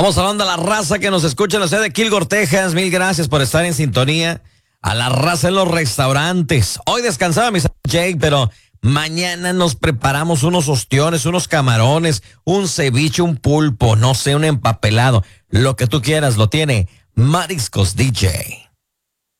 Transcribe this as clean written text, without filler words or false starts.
Vamos hablando a la raza que nos escucha en la ciudad de Kilgore, Texas. Mil gracias por estar en sintonía. A la raza en los restaurantes. Hoy descansaba mi Jake, pero mañana nos preparamos unos ostiones, unos camarones, un ceviche, un pulpo, no sé, un empapelado. Lo que tú quieras lo tiene Mariscos DJ.